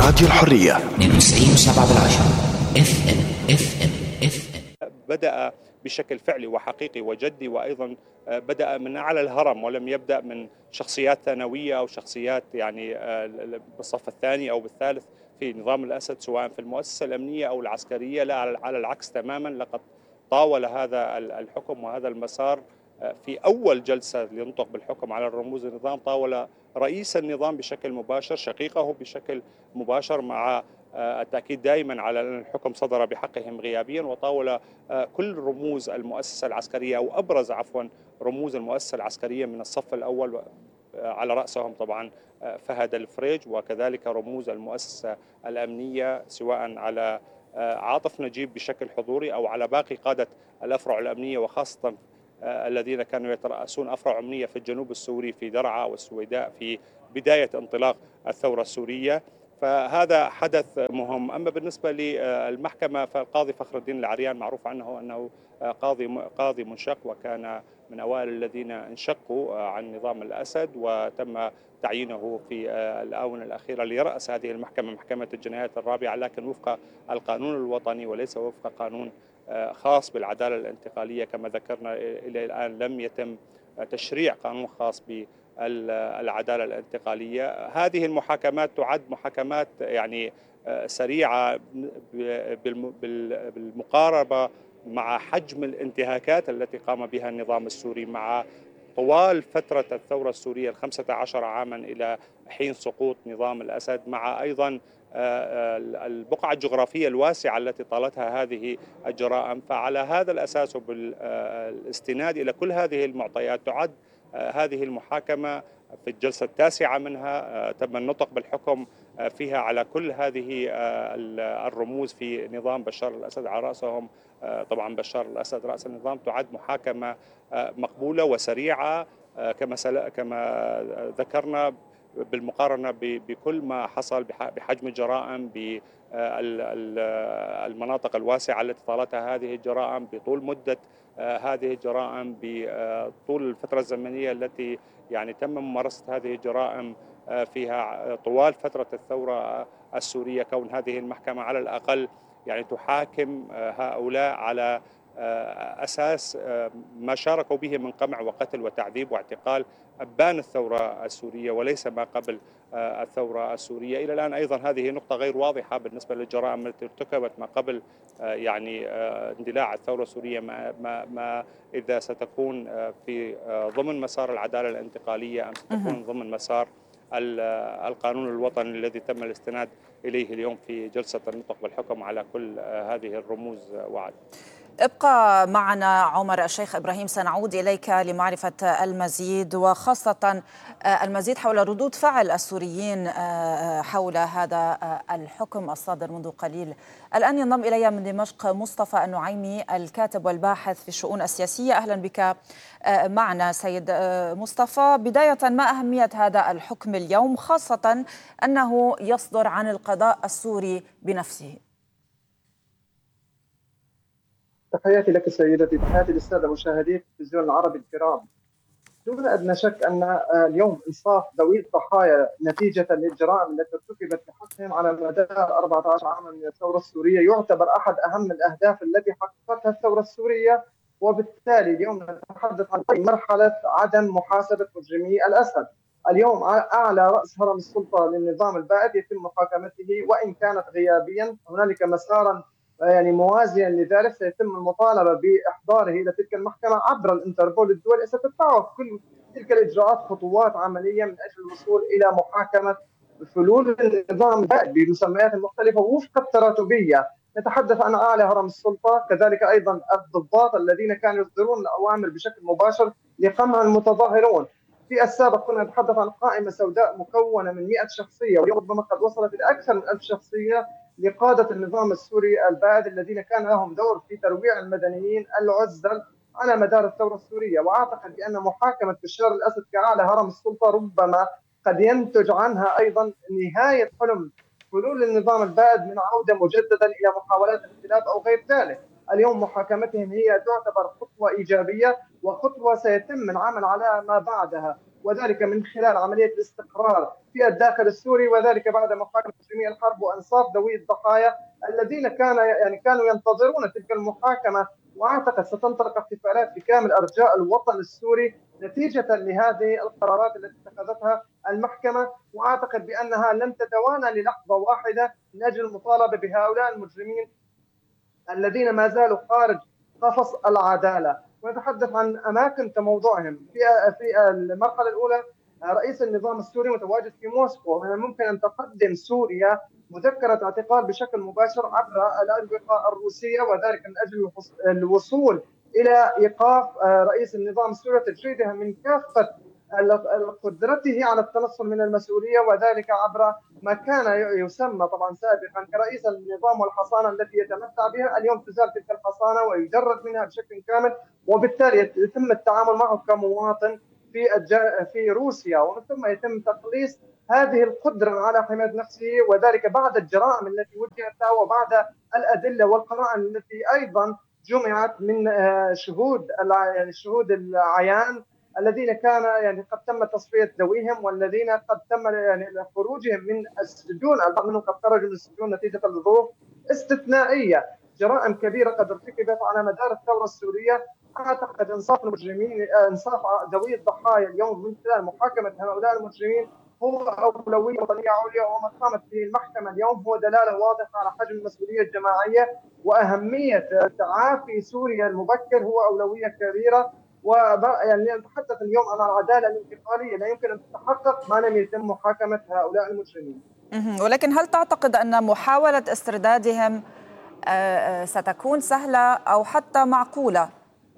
راديو الحرية 92.7 FM. بدأ بشكل فعلي وحقيقي وجدي، وأيضا بدأ من أعلى الهرم ولم يبدأ من شخصيات ثانوية أو شخصيات يعني بالصف الثاني أو بالثالث في نظام الأسد، سواء في المؤسسة الأمنية أو العسكرية. لا، على العكس تماما، لقد طاول هذا الحكم وهذا المسار في أول جلسة لينطق بالحكم على رموز النظام. طاول رئيس النظام بشكل مباشر، شقيقه بشكل مباشر، مع التأكيد دائما على أن الحكم صدر بحقهم غيابيا، وطاول كل رموز المؤسسة العسكرية أو أبرز رموز المؤسسة العسكرية من الصف الأول، على رأسهم طبعا فهد الفريج، وكذلك رموز المؤسسة الأمنية، سواء على عاطف نجيب بشكل حضوري أو على باقي قادة الأفرع الأمنية، وخاصة الذين كانوا يترأسون أفرع أمنية في الجنوب السوري في درعا والسويداء في بداية انطلاق الثورة السورية. فهذا حدث مهم. أما بالنسبة للمحكمة، فالقاضي فخر الدين العريان معروف عنه أنه قاضي منشق، وكان من أوائل الذين انشقوا عن نظام الأسد، وتم تعيينه في الآونة الأخيرة ليرأس هذه المحكمة، محكمة الجنايات الرابعة، لكن وفق القانون الوطني وليس وفق قانون خاص بالعدالة الانتقالية. كما ذكرنا إلى الآن لم يتم تشريع قانون خاص بالعدالة الانتقالية. هذه المحاكمات تعد محاكمات يعني سريعة بالمقاربة مع حجم الانتهاكات التي قام بها النظام السوري مع طوال فترة الثورة السورية 15 عاما إلى حين سقوط نظام الأسد، مع أيضا البقعة الجغرافية الواسعة التي طالتها هذه الجرائم. فعلى هذا الأساس وبالاستناد إلى كل هذه المعطيات تعد هذه المحاكمة في الجلسة التاسعة منها تم النطق بالحكم فيها على كل هذه الرموز في نظام بشار الأسد، على رأسهم طبعا بشار الأسد رأس النظام. تعد محاكمة مقبولة وسريعة كما ذكرنا، بالمقارنة بكل ما حصل بحجم الجرائم، بالمناطق الواسعة التي طالتها هذه الجرائم، بطول مدة هذه الجرائم، بطول الفترة الزمنية التي يعني تم ممارسة هذه الجرائم فيها طوال فترة الثورة السورية. كون هذه المحكمة على الأقل يعني تحاكم هؤلاء على أساس ما شاركوا به من قمع وقتل وتعذيب واعتقال أبان الثورة السورية وليس ما قبل الثورة السورية. إلى الآن أيضا هذه نقطة غير واضحة بالنسبة للجرائم التي ارتكبت ما قبل يعني اندلاع الثورة السورية، ما إذا ستكون في ضمن مسار العدالة الانتقالية أم ستكون ضمن مسار القانون الوطني الذي تم الاستناد إليه اليوم في جلسة النطق بالحكم على كل هذه الرموز وعد. ابقى معنا عمر الشيخ إبراهيم، سنعود إليك لمعرفة المزيد، وخاصة المزيد حول ردود فعل السوريين حول هذا الحكم الصادر منذ قليل. الآن ينضم إلي من دمشق مصطفى النعيمي، الكاتب والباحث في الشؤون السياسية. أهلا بك معنا سيد مصطفى. بداية، ما أهمية هذا الحكم اليوم، خاصة أنه يصدر عن القضاء السوري بنفسه؟ تحياتي لك سيدتي، تحياتي للسادة مشاهدي التلفزيون العربي الكرام. دون أدنى شك أن اليوم إنصاف ذوي الضحايا نتيجة للجرائم التي ارتكبت بحقهم على مدار 14 عاما من الثورة السورية يعتبر أحد أهم الأهداف التي حققتها الثورة السورية، وبالتالي اليوم نتحدث عن مرحلة عدم محاسبة مجرمي الأسد. اليوم أعلى رأس هرم السلطة للنظام البائد يتم محاكمته وإن كانت غيابيا. هنالك مسارا يعني موازيا لذلك سيتم المطالبه باحضاره الى تلك المحكمه عبر الانتربول الدولي. ستتبع كل تلك الاجراءات خطوات عمليه من اجل الوصول الى محاكمه فلول النظام بمسميات مختلفه وفق التراتبيه. نتحدث عن اعلى هرم السلطه، كذلك ايضا الضباط الذين كانوا يصدرون الاوامر بشكل مباشر لقمع المتظاهرون. في السابق كنا نتحدث عن قائمه سوداء مكونه من 100 شخصيه، وربما قد وصلت الى اكثر من 1000 شخصيه لقادة النظام السوري البائد الذين كان لهم دور في ترويع المدنيين العزل على مدار الثورة السورية. وأعتقد بأن محاكمة بشار الأسد كأعلى هرم السلطة ربما قد ينتج عنها أيضا نهاية حلم فلول النظام البائد من عودة مجددا إلى محاولات الاختلاف أو غير ذلك. اليوم محاكمتهم هي تعتبر خطوة إيجابية وخطوة سيتم العمل على ما بعدها. وذلك من خلال عملية الاستقرار في الداخل السوري، وذلك بعد محاكمة مجرمي الحرب وإنصاف ذوي الضحايا الذين كانوا ينتظرون تلك المحاكمة. وأعتقد ستنطلق احتفالات في كامل أرجاء الوطن السوري نتيجة لهذه القرارات التي اتخذتها المحكمة، وأعتقد بأنها لن تتوانى للحظة واحدة من أجل المطالبة بهؤلاء المجرمين الذين ما زالوا خارج قفص العدالة. ونتحدث عن أماكن تموضعهم. في المرحلة الأولى رئيس النظام السوري متواجد في موسكو، ومن الممكن أن تقدم سوريا مذكرة اعتقال بشكل مباشر عبر الأجوبة الروسية، وذلك من أجل الوصول إلى إيقاف رئيس النظام السوري وتجريده من كافة قدرته على التنصل من المسؤولية، وذلك عبر ما كان يسمى طبعا سابقا كرئيس النظام والحصانة التي يتمتع بها. اليوم تزال تلك الحصانة ويجرد منها بشكل كامل، وبالتالي يتم التعامل معه كمواطن في روسيا، ومن ثم يتم تقليص هذه القدرة على حماية نفسه، وذلك بعد الجرائم التي وجهت له وبعد الأدلة والقرائن التي أيضا جمعت من شهود العيان الذين كان قد تم تصفية ذويهم، والذين قد تم خروجهم من السجون. البعض منهم قد خرجوا من السجون نتيجة لظروف استثنائية. جرائم كبيرة قد ارتكبت على مدار الثورة السورية. أعتقد إنصاف المجرمين، إنصاف ذوي الضحايا اليوم من خلال محاكمة هؤلاء المجرمين هو أولوية وطنية عليا، وما قامت به المحكمة اليوم هو دلالة واضحة على حجم المسؤولية الجماعية وأهمية تعافي سوريا المبكر هو أولوية كبيرة. نتحدث اليوم عن العدالة الانتقالية لا يمكن أن تتحقق ما لم يتم محاكمة هؤلاء المجرمين. ولكن هل تعتقد أن محاولة استردادهم ستكون سهلة أو حتى معقولة؟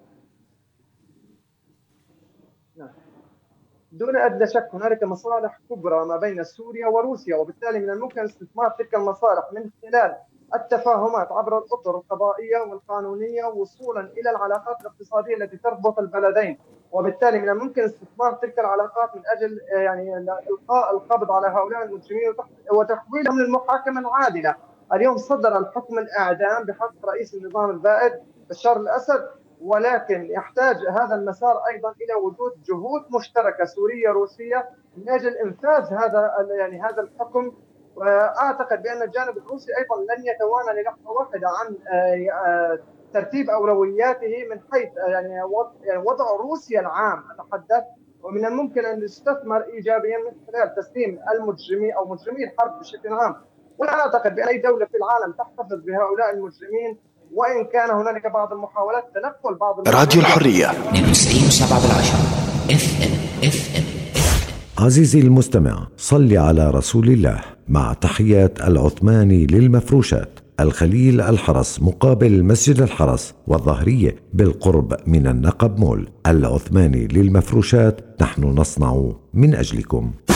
دون أدنى شك هنالك مصالح كبرى ما بين سوريا وروسيا، وبالتالي من الممكن استثمار تلك المصالح من خلال التفاهمات عبر الأطر القضائية والقانونية وصولا إلى العلاقات الاقتصادية التي تربط البلدين. وبالتالي من الممكن استثمار تلك العلاقات من أجل إلقاء القبض على هؤلاء المجرمين وتحويلهم للمحاكمة العادلة. اليوم صدر الحكم الإعدام بحق رئيس النظام البائد بشار الأسد، ولكن يحتاج هذا المسار أيضا إلى وجود جهود مشتركة سورية روسية من أجل إنفاذ هذا الحكم. وأعتقد بأن الجانب الروسي أيضا لن يتوانى للحظة واحدة عن ترتيب أولوياته من حيث وضع روسيا العام أتحدث، ومن الممكن أن يستثمر إيجابيا من خلال تسليم المجرمين أو مجرمي الحرب بشكل عام. ولا أعتقد بأن أي دولة في العالم تحتفظ بهؤلاء المجرمين، وإن كان هنالك بعض المحاولات تنقل بعض راديو الحرية 92.7 FM. عزيزي المستمع، صل على رسول الله. مع تحيات العثماني للمفروشات، الخليل الحرس مقابل مسجد الحرس والظهرية بالقرب من النقب مول. العثماني للمفروشات، نحن نصنع من أجلكم.